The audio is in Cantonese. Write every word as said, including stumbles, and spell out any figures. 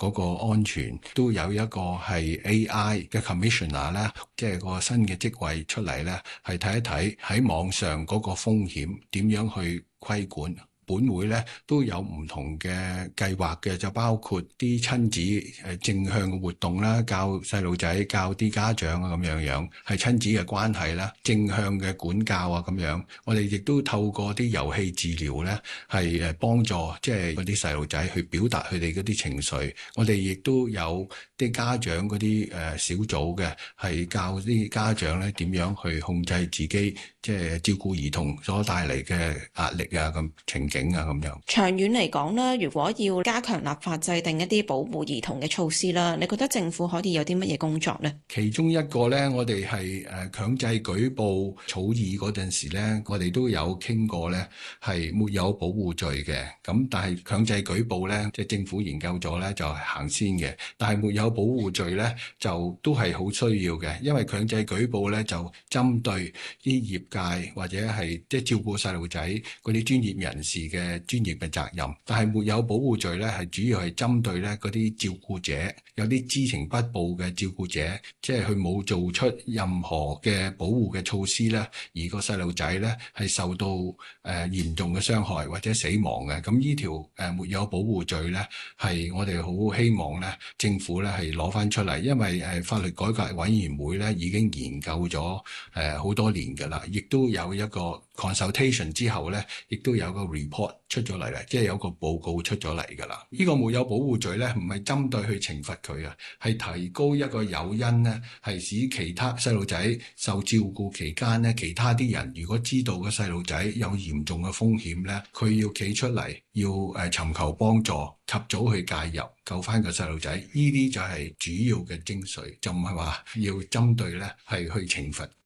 嗰個安全，都有一個係 A I 嘅 Commissioner 咧，即係個新嘅職位出嚟咧，係睇一睇喺網上嗰個風險點樣去規管。本會咧都有唔同嘅計劃嘅，就包括啲親子誒正向嘅活動啦，教細路仔、教啲家長啊咁樣樣，係親子嘅關係啦，正向嘅管教啊咁樣。我哋亦都透過啲遊戲治療咧，係誒幫助即係嗰啲細路仔去表達佢哋嗰啲情緒。我哋亦都有啲家長嗰啲誒小組嘅，係教啲家長咧點樣去控制自己即係照顧兒童所帶嚟嘅壓力啊咁情景。啊咁樣， 長遠嚟講咧，如果要加強立法制定一啲保護兒童嘅措施啦，你覺得政府可以有啲乜嘢工作呢？ 其中一個咧，我哋係誒強制舉報草擬嗰陣時咧，我哋都有傾過咧，係沒有保護罪嘅。咁但係強制舉報咧，即係政府研究咗咧，就係行先嘅。但係沒有保護罪咧，就都係好需要嘅，因為強制舉報咧就針對啲業界或者係即係照顧細路仔嗰啲專業人士嘅專業嘅責任，但係沒有保護罪咧，係主要係針對咧嗰啲照顧者，有啲知情不報嘅照顧者，即係佢冇做出任何嘅保護嘅措施咧，而個細路仔咧係受到誒嚴重嘅傷害或者死亡嘅。咁呢條誒沒有保護罪咧，係我哋好希望咧政府咧係攞翻出嚟，因為誒法律改革委員會咧已經研究咗誒好多年㗎啦，亦都有一個 consultation 之後咧，亦都有個 report 出咗嚟啦，即係有個報告出咗嚟㗎啦。呢個沒有保護罪咧，唔係針對去懲罰佢啊，係提高一個誘因咧，係使其他細路仔受照顧期間咧，其他啲人如果知道個細路仔有嚴重嘅風險咧，佢要企出嚟，要誒尋求幫助，及早去介入救翻個細路仔。呢啲就係主要嘅精髓，就唔係話要針對咧係去懲罰